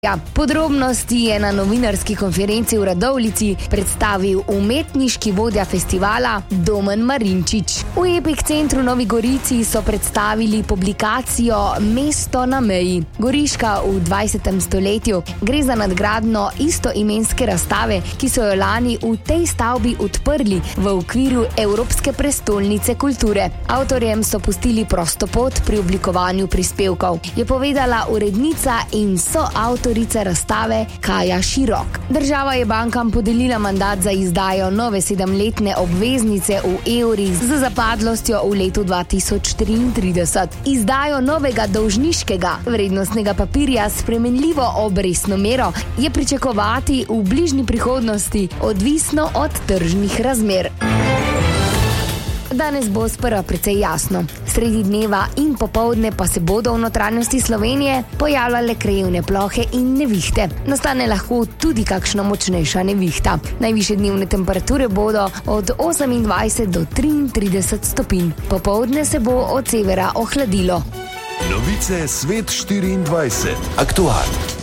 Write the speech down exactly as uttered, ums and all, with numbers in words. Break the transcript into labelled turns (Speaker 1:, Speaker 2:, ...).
Speaker 1: Ja, podrobnosti je na novinarski konferenci v Radovljici predstavil umetniški vodja festivala Domen Marinčič. V Epic centru Novi Gorici so predstavili publikacijo Mesto na meji. Goriška v dvajsetem stoletju. Gre za nadgradnjo istoimenske razstave, ki so jo lani v tej stavbi odprli v okviru Evropske prestolnice kulture. Avtorjem so pustili prosto pot pri oblikovanju prispevkov, je povedala urednica in soavtor razstave Kaja Širok. Država je bankam podelila mandat za izdajo nove sedemletne obveznice v evrih z zapadlostjo v letu dva tisoč triintrideset. Izdajo novega dolžniškega vrednostnega papirja s spremenljivo obrestno mero je pričakovati v bližnji prihodnosti, odvisno od tržnih razmer. Danes bo sprva precej jasno. Sredi dneva in popoldne pa se bodo v notranjosti Slovenije pojavljale krajevne plohe in nevihte. Nastane lahko tudi kakšna močnejša nevihta. Najvišje dnevne temperature bodo od osemindvajset do triintrideset stopinj. Popoldne se bo od severa ohladilo.
Speaker 2: Novice Svet štiriindvajset. Aktualno.